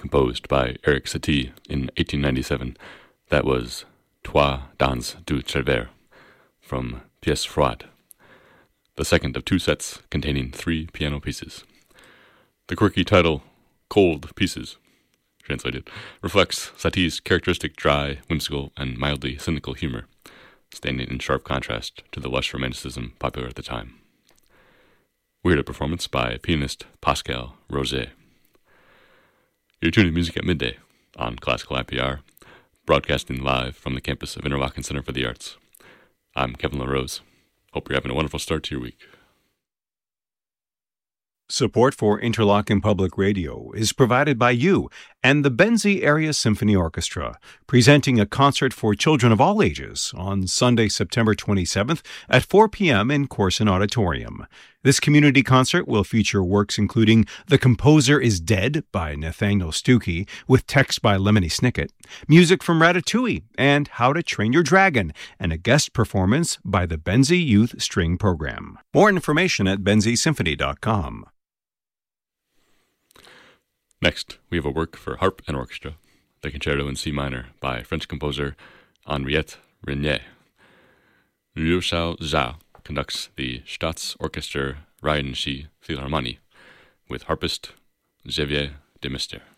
composed by Erik Satie in 1897. That was Trois Dans du Cerver from Pièce Froide, the second of two sets containing 3 piano pieces. The quirky title, Cold Pieces, translated, reflects Satie's characteristic dry, whimsical, and mildly cynical humor, standing in sharp contrast to the lush romanticism popular at the time. We heard a performance by pianist Pascal Rosé. You're tuned to Music at Midday on Classical IPR, broadcasting live from the campus of Interlochen Center for the Arts. I'm Kevin LaRose. Hope you're having a wonderful start to your week. Support for Interlochen Public Radio is provided by you and the Benzie Area Symphony Orchestra, presenting a concert for children of all ages on Sunday, September 27th at 4 p.m. in Corson Auditorium. This community concert will feature works including The Composer is Dead by Nathaniel Stuckey, with text by Lemony Snicket, music from Ratatouille, and How to Train Your Dragon, and a guest performance by the Benzie Youth String Program. More information at benziesymphony.com. Next, we have a work for harp and orchestra, the Concerto in C minor by French composer Henriette Renier. Liu Xiao Zhao conducts the Staatsorchester Rheinische Philharmonie with harpist Xavier de Mester.